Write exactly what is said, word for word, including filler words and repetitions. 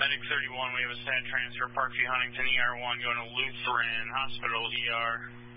Medic thirty-one, we have a stat transfer, Parkview Huntington, E R one, going to Lutheran Hospital, E R.